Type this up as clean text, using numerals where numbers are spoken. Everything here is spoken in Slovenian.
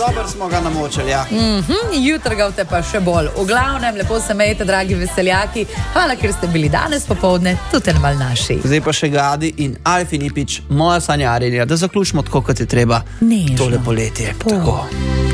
Dobro smo ga namočili, ja. Jutri ga te pa še bolj. V glavnem, lepo se imejte, dragi veseljaki. Hvala, ker ste bili danes popoldne tudi mal naši. Zdaj pa še Gadi in Alfi Nipič, moja sanjarjenja, da zaključimo tako, kot je treba. Nežno. Tole poletje. Tako.